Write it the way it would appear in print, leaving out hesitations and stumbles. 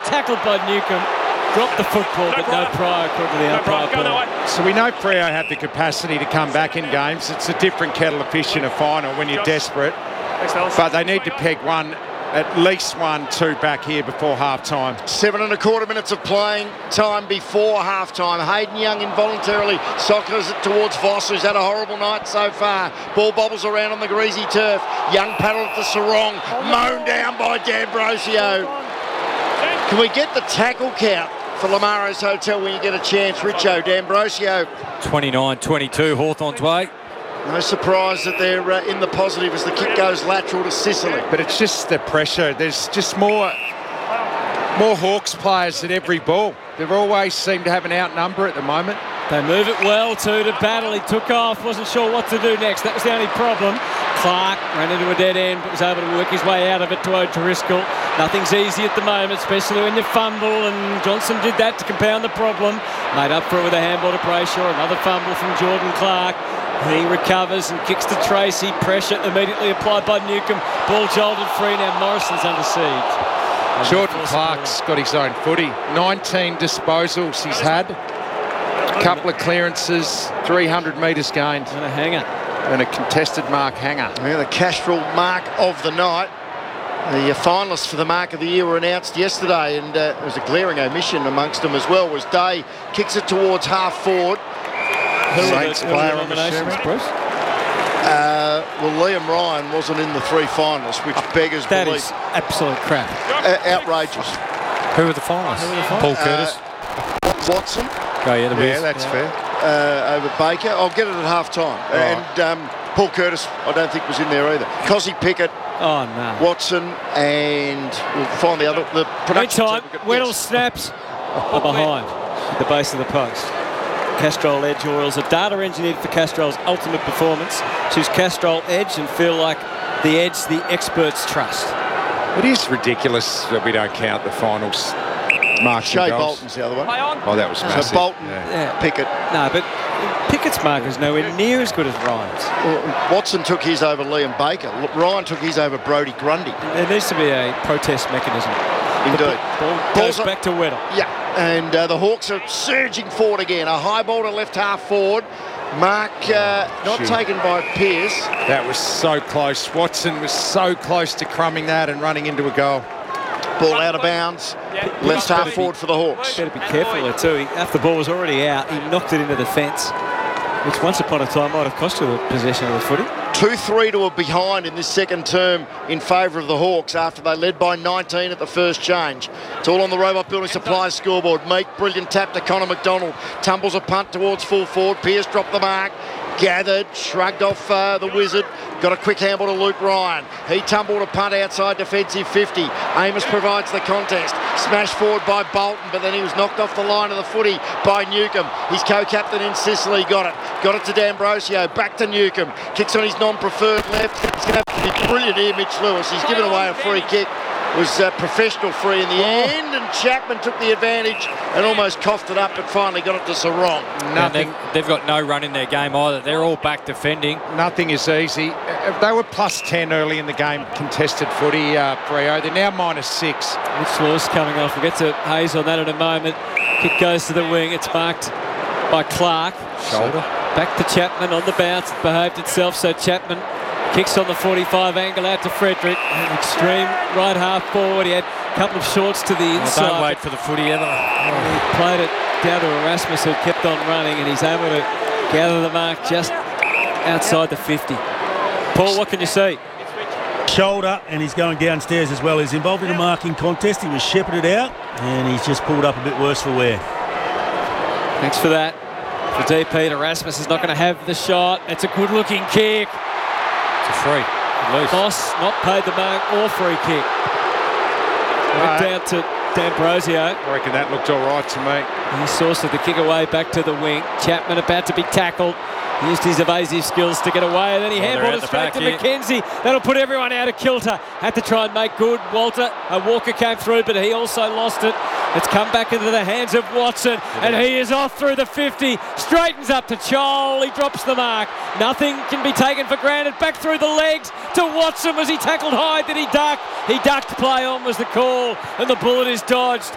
tackled by Newcombe. Dropped the football, but no prior according to the umpire. So we know Freo have the capacity to come back in games. It's a different kettle of fish in a final when you're desperate. But they need to peg at least 1-2 back here before half-time. 7.25 minutes of playing time before half-time. Hayden Young involuntarily soccers it towards Voss, who's had a horrible night so far. Ball bobbles around on the greasy turf. Young paddled at the sarong, mown down by D'Ambrosio. Can we get the tackle count for Lamaro's Hotel when you get a chance, Richo? D'Ambrosio. 29-22, Hawthorn's way. No surprise that they're in the positive as the kick goes lateral to Sicily. But it's just the pressure. There's just more Hawks players at every ball. They always seem to have an outnumber at the moment. They move it well to Battle. He took off, wasn't sure what to do next. That was the only problem. Clark ran into a dead end, but was able to work his way out of it to O'Driscoll. Nothing's easy at the moment, especially when you fumble, and Johnson did that to compound the problem. Made up for it with a handball to Brayshaw. Another fumble from Jordan Clark. He recovers and kicks to Tracy. Pressure immediately applied by Newcombe. Ball jolted free. Now Morrison's under siege. Jordan Clark's got his own footy. 19 disposals he's had. A couple of clearances, 300 metres gained. And a hanger. And a contested mark hanger. Yeah, the Castrol mark of the night. The finalists for the mark of the year were announced yesterday, and there was a glaring omission amongst them as well. Was Day kicks it towards half forward. Saints player on nominations, Bruce? Well, Liam Ryan wasn't in the three finalists, which beggars That belief. is absolute crap. Outrageous. Who were the finalists? Paul Curtis. Watson. Oh, yeah, That's fair. Over Baker. I'll get it at half time. Oh. And Paul Curtis, I don't think was in there either. Cosy Pickett, Oh, no. Watson, and we'll find the production Meantime, team. Weddle snaps are behind at the base of the post. Castrol Edge Oils, a data engineered for Castrol's ultimate performance. Choose Castrol Edge and feel like the edge the experts trust. It is ridiculous that we don't count the finals. Mark Shea Bolton's the other one. Oh, that was massive. So Bolton, Yeah. Pickett. No, but Pickett's mark is nowhere near as good as Ryan's. Well, Watson took his over Liam Baker. Ryan took his over Brodie Grundy. There needs to be a protest mechanism. Indeed. Ball goes back to Weddle. Yeah, and the Hawks are surging forward again. A high ball to left half forward. Mark not taken by Pearce. That was so close. Watson was so close to crumbing that and running into a goal. Ball out of bounds. Left half forward for the Hawks. Better be careful there too. After the ball was already out, he knocked it into the fence, which once upon a time might have cost you the possession of the footy. 2-3 to a behind in this second term in favour of the Hawks after they led by 19 at the first change. It's all on the Robot Building Supplies scoreboard. Meek, brilliant tap to Connor McDonald. Tumbles a punt towards full forward. Pearce dropped the mark. Gathered, shrugged off the Wizard. Got a quick handball to Luke Ryan. He tumbled a punt outside defensive 50. Amos provides the contest. Smashed forward by Bolton, but then he was knocked off the line of the footy by Newcombe. His co-captain in Sicily got it. Got it to D'Ambrosio. Back to Newcombe. Kicks on his non-preferred left. It's going to have to be brilliant here, Mitch Lewis. He's given away a free kick. Was professional free in the end, and Chapman took the advantage and almost coughed it up, but finally got it to Sarong. Nothing. They've got no run in their game either. They're all back defending. Nothing is easy. They were plus 10 early in the game, contested footy, Freo. They're now minus 6. Mitch Lewis coming off. We'll get to Hayes on that in a moment. Kick goes to the wing. It's marked by Clark. Shoulder. Back to Chapman on the bounce. It behaved itself, so Chapman kicks on the 45 angle out to Frederick. An extreme right half forward. He had a couple of shorts to the inside. Don't wait for the footy ever. He played it down to Erasmus, who kept on running, and he's able to gather the mark just outside the 50. Paul, what can you see? Shoulder, and he's going downstairs as well. He's involved in a marking contest. He was shepherded out, and he's just pulled up a bit worse for wear. Thanks for that. For DP, Erasmus is not going to have the shot. It's a good-looking kick. It's a free. Loose. Moss not paid the mark or free kick. Went down to D'Ambrosio. I reckon that looked all right to me. He sourced the kick away back to the wing. Chapman about to be tackled. He used his evasive skills to get away, and then he handballed it straight to McKenzie. That'll put everyone out of kilter. Had to try and make good. Walker came through, but he also lost it. It's come back into the hands of Watson, and he is off through the 50. Straightens up to Chol. He drops the mark. Nothing can be taken for granted. Back through the legs to Watson. Was he tackled high? Did he duck? He ducked. Play on was the call, and the bullet is dodged.